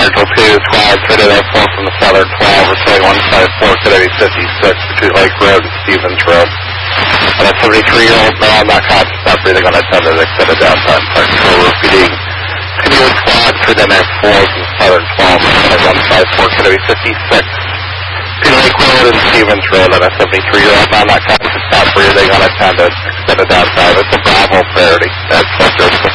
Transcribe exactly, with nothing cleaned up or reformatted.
Central two, squad fitted at four from the Southern twelve, returning one five four, Kennedy fifty-six, between Lake Road and Stevens Road. And a seventy-three-year-old male not conscious, not breathing, unattended, extended downtime. Park control repeating. Continuing squad fitted at four from the Southern twelve, returning one five four, Kennedy fifty-six, between Lake Road and Stevens Road. And a seventy-three-year-old male not conscious, not breathing, unattended, extended downtime. It's a Bravo priority. That's what